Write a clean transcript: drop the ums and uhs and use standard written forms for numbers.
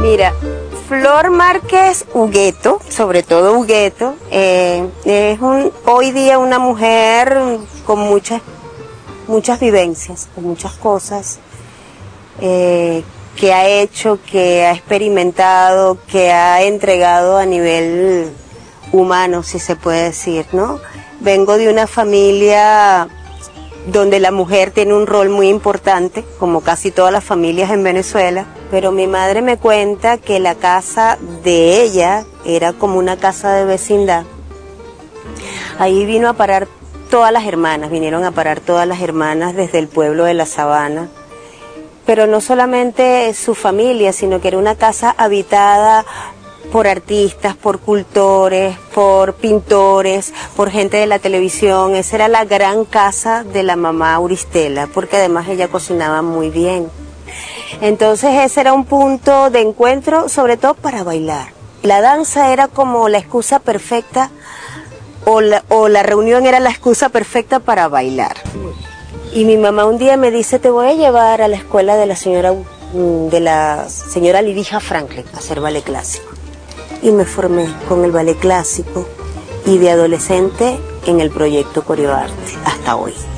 Mira, Flor Márquez Hugueto, sobre todo Hugueto, es hoy día una mujer con muchas vivencias, con muchas cosas que ha hecho, que ha experimentado, que ha entregado a nivel humano, si se puede decir, ¿no? Vengo de una familia donde la mujer tiene un rol muy importante, como casi todas las familias en Venezuela, pero mi madre me cuenta que la casa de ella era como una casa de vecindad. Ahí vinieron a parar todas las hermanas desde el pueblo de La Sabana, pero no solamente su familia, sino que era una casa habitada por artistas, por cultores, por pintores, por gente de la televisión. Esa era la gran casa de la mamá Auristela, porque además ella cocinaba muy bien. Entonces ese era un punto de encuentro, sobre todo para bailar. La danza era como la excusa perfecta, o la reunión era la excusa perfecta para bailar. Y mi mamá un día me dice, te voy a llevar a la escuela de la señora Lidija Franklin a hacer ballet clásico. Y me formé con el ballet clásico y de adolescente en el proyecto Coreoarte hasta hoy.